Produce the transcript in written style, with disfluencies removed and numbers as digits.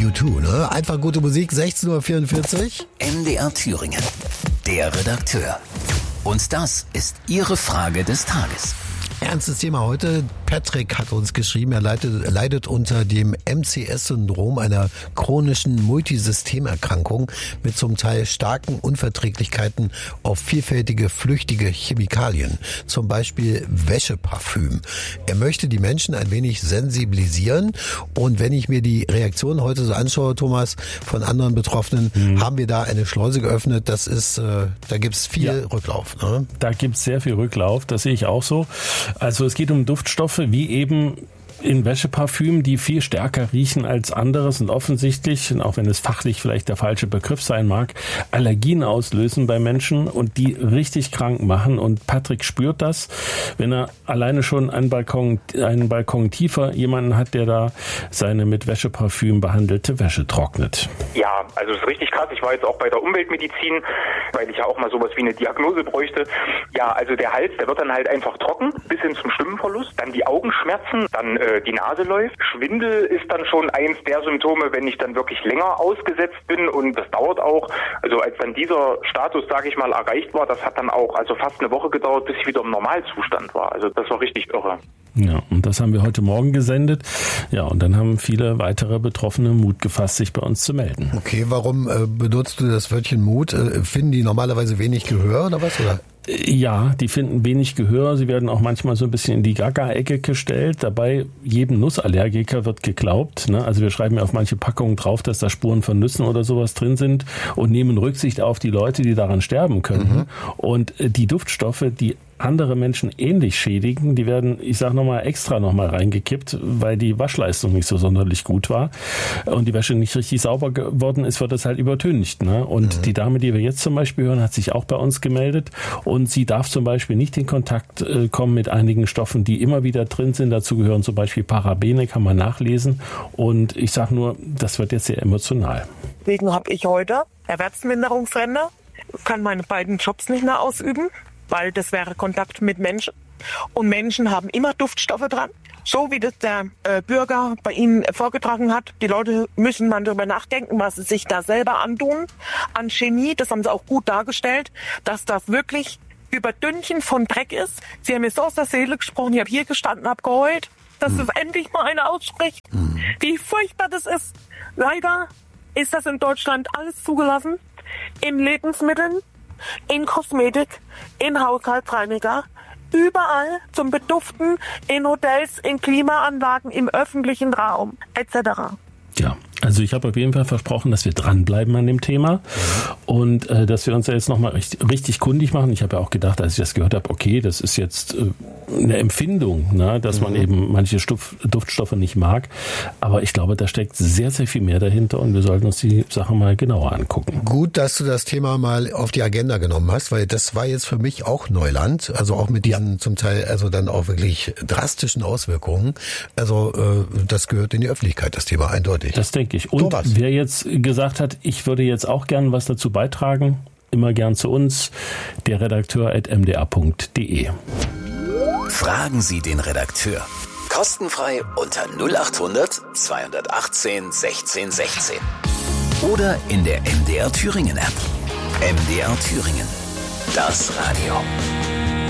U2, ne? Einfach gute Musik, 16:44 Uhr. MDR Thüringen, der Redakteur. Und das ist Ihre Frage des Tages. Ernstes Thema heute. Patrick hat uns geschrieben, er leidet unter dem MCS-Syndrom, einer chronischen Multisystemerkrankung mit zum Teil starken Unverträglichkeiten auf vielfältige flüchtige Chemikalien, zum Beispiel Wäscheparfüm. Er möchte die Menschen ein wenig sensibilisieren, und wenn ich mir die Reaktion heute so anschaue, Thomas, von anderen Betroffenen, haben wir da eine Schleuse geöffnet. Das ist, da gibt's viel Rücklauf. Ne? Da gibt's sehr viel Rücklauf, das sehe ich auch so. Also es geht um Duftstoffe, wie eben in Wäscheparfüm, die viel stärker riechen als anderes und offensichtlich, auch wenn es fachlich vielleicht der falsche Begriff sein mag, Allergien auslösen bei Menschen und die richtig krank machen. Und Patrick spürt das, wenn er alleine schon einen Balkon tiefer jemanden hat, der da seine mit Wäscheparfüm behandelte Wäsche trocknet. Ja, also es ist richtig krass. Ich war jetzt auch bei der Umweltmedizin, weil ich ja auch mal sowas wie eine Diagnose bräuchte. Ja, also der Hals, der wird dann halt einfach trocken, bis hin zum Stimmenverlust, dann die Augenschmerzen, dann die Nase läuft. Schwindel ist dann schon eins der Symptome, wenn ich dann wirklich länger ausgesetzt bin, und das dauert auch. Also als dann dieser Status, sage ich mal, erreicht war, das hat dann auch also fast eine Woche gedauert, bis ich wieder im Normalzustand war. Also das war richtig irre. Ja, und das haben wir heute Morgen gesendet. Ja, und dann haben viele weitere Betroffene Mut gefasst, sich bei uns zu melden. Okay, warum benutzt du das Wörtchen Mut? Finden die normalerweise wenig Gehör oder was? Oder? Ja, die finden wenig Gehör. Sie werden auch manchmal so ein bisschen in die Gaga-Ecke gestellt. Dabei, jedem Nussallergiker wird geglaubt. Ne? Also wir schreiben ja auf manche Packungen drauf, dass da Spuren von Nüssen oder sowas drin sind, und nehmen Rücksicht auf die Leute, die daran sterben könnten. Und die Duftstoffe, die andere Menschen ähnlich schädigen, die werden, ich sag extra nochmal reingekippt, weil die Waschleistung nicht so sonderlich gut war und die Wäsche nicht richtig sauber geworden ist, wird das halt übertüncht. Ne? Und die Dame, die wir jetzt zum Beispiel hören, hat sich auch bei uns gemeldet, und sie darf zum Beispiel nicht in Kontakt kommen mit einigen Stoffen, die immer wieder drin sind. Dazu gehören zum Beispiel Parabene, kann man nachlesen, und ich sag nur, das wird jetzt sehr emotional. Deswegen habe ich heute Erwerbsminderungsrente, kann meine beiden Jobs nicht mehr ausüben, weil das wäre Kontakt mit Menschen. Und Menschen haben immer Duftstoffe dran. So wie das der Bürger bei Ihnen vorgetragen hat. Die Leute müssen mal darüber nachdenken, was sie sich da selber antun. An Chemie, das haben sie auch gut dargestellt, dass das wirklich Überdünnchen von Dreck ist. Sie haben mir so aus der Seele gesprochen. Ich habe hier gestanden, habe geheult, dass es endlich mal einer ausspricht. Wie furchtbar das ist. Leider ist das in Deutschland alles zugelassen. In Lebensmitteln, in Kosmetik, in Haushaltsreiniger, überall zum Beduften, in Hotels, in Klimaanlagen, im öffentlichen Raum, etc. Ja, also ich habe auf jeden Fall versprochen, dass wir dranbleiben an dem Thema und dass wir uns da jetzt nochmal richtig kundig machen. Ich habe ja auch gedacht, als ich das gehört habe, okay, das ist jetzt eine Empfindung, ne, dass man eben manche Duftstoffe nicht mag. Aber ich glaube, da steckt sehr, sehr viel mehr dahinter, und wir sollten uns die Sache mal genauer angucken. Gut, dass du das Thema mal auf die Agenda genommen hast, weil das war jetzt für mich auch Neuland. Also auch mit diesen zum Teil also dann auch wirklich drastischen Auswirkungen. Also das gehört in die Öffentlichkeit, das Thema, eindeutig. Das denke ich. Und wer jetzt gesagt hat, ich würde jetzt auch gern was dazu beitragen, immer gern zu uns, der Redakteur@mdr.de. Fragen Sie den Redakteur. Kostenfrei unter 0800 218 16 16. Oder in der MDR Thüringen App. MDR Thüringen. Das Radio.